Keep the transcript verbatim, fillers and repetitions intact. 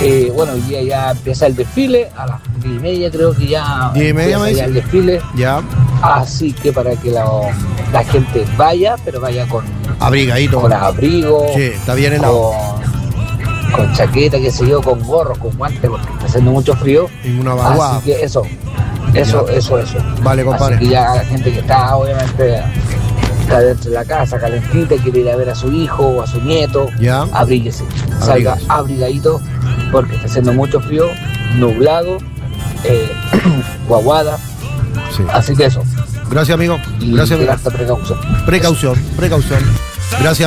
Eh, bueno, hoy día ya empieza el desfile, a las diez y media creo que ya diez y media empieza ya el desfile. Ya. Así que para que la, la gente vaya, pero vaya con abrigadito. Con abrigo. Sí, está bien helado. Con, con chaqueta, qué sé yo, con gorro, con guantes, porque está haciendo mucho frío. En una vaguada. Así que eso, eso, ya. eso, eso. Vale, compadre. Así que ya la gente que está, obviamente, está dentro de la casa, calentita, quiere ir a ver a su hijo o a su nieto, ya. abríguese, salga Abríguese. abrigadito, porque está haciendo mucho frío, nublado, eh, guaguada. Sí. Así que eso. Gracias, amigo. Y Gracias, amigo. precaución. Precaución, precaución. Gracias.